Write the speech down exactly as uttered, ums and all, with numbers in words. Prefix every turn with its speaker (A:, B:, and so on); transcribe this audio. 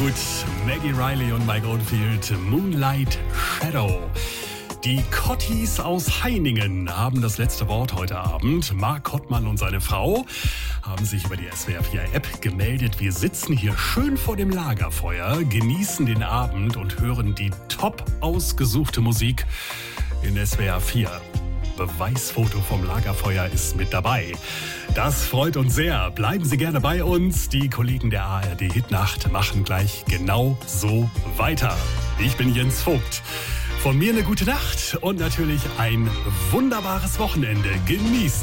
A: gut. Maggie Riley und Mike Oldfield, Moonlight Shadow. Die Kottis aus Heiningen haben das letzte Wort heute Abend. Marc Kottmann und seine Frau haben sich über die S W R vier App gemeldet. Wir sitzen hier schön vor dem Lagerfeuer, genießen den Abend und hören die top ausgesuchte Musik in S W R vier. Beweisfoto vom Lagerfeuer ist mit dabei. Das freut uns sehr. Bleiben Sie gerne bei uns. Die Kollegen der A R D Hitnacht machen gleich genau so weiter. Ich bin Jens Vogt. Von mir eine gute Nacht und natürlich ein wunderbares Wochenende. Genießen